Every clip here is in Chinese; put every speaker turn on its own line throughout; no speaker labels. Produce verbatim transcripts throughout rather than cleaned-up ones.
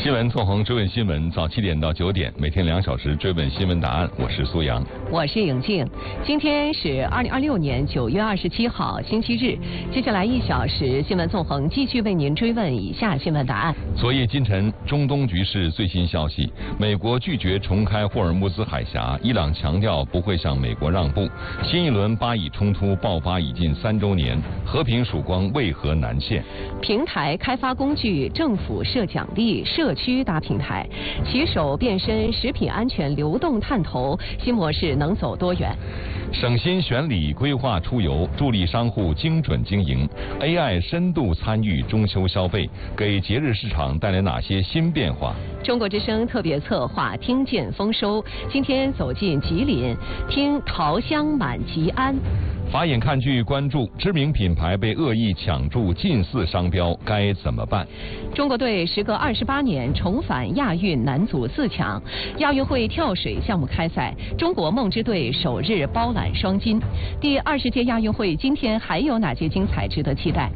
新闻纵横追问新闻，早七点到九点，每天两小时追问新闻答案。我是苏阳，
我是颖静。今天是二零二六年九月二十七号，星期日。接下来一小时，新闻纵横继续为您追问以下新闻答案。
昨夜今晨，中东局势最新消息：美国拒绝重开霍尔木兹海峡，伊朗强调不会向美国让步。新一轮巴以冲突爆发已近三周年，和平曙光为何难现？
平台开发工具，政府设奖励，社区搭平台，骑手变身食品安全流动探头，新模式能走多远？
省心选里规划出游，助力商户精准经营。A I 深度参与中秋消费，给节日市场带来哪些新变化？
中国之声特别策划听见丰收，今天走进吉林，听桃香满吉安。
法眼看剧关注知名品牌被恶意抢注近似商标，该怎么办？
中国队时隔二十八年重返亚运男足四强，亚运会跳水项目开赛，中国梦之队首日包揽双金。第二十届亚运会今天还有哪些精彩值得期待？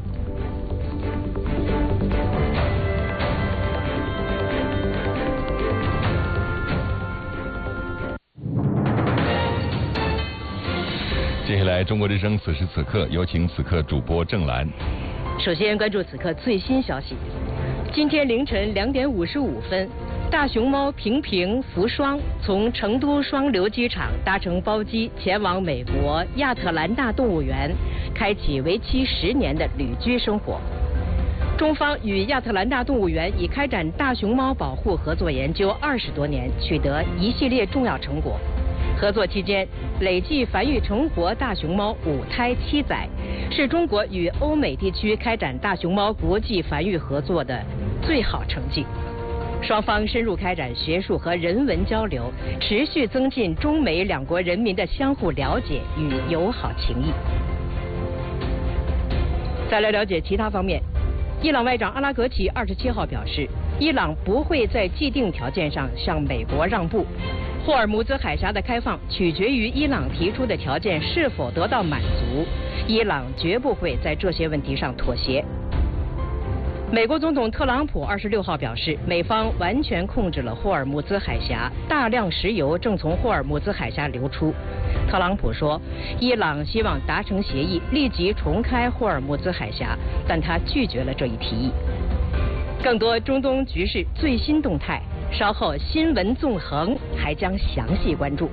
接下来，中国之声此时此刻有请此刻主播郑兰。
首先关注此刻最新消息。今天凌晨两点五十五分，大熊猫平平福双从成都双流机场搭乘包机前往美国亚特兰大动物园，开启为期十年的旅居生活。中方与亚特兰大动物园已开展大熊猫保护合作研究二十多年，取得一系列重要成果。合作期间，累计繁育成活大熊猫五胎七仔，是中国与欧美地区开展大熊猫国际繁育合作的最好成绩。双方深入开展学术和人文交流，持续增进中美两国人民的相互了解与友好情谊。再来了解其他方面，伊朗外长阿拉格齐二十七号表示，伊朗不会在既定条件上向美国让步。霍尔木兹海峡的开放取决于伊朗提出的条件是否得到满足，伊朗绝不会在这些问题上妥协。美国总统特朗普二十六号表示，美方完全控制了霍尔木兹海峡，大量石油正从霍尔木兹海峡流出。特朗普说，伊朗希望达成协议，立即重开霍尔木兹海峡，但他拒绝了这一提议。更多中东局势最新动态，稍后新闻纵横还将详细关注。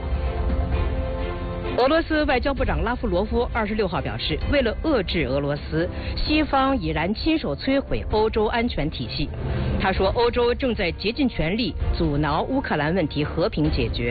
俄罗斯外交部长拉夫罗夫二十六号表示，为了遏制俄罗斯，西方已然亲手摧毁欧洲安全体系。他说，欧洲正在竭尽全力阻挠乌克兰问题和平解决。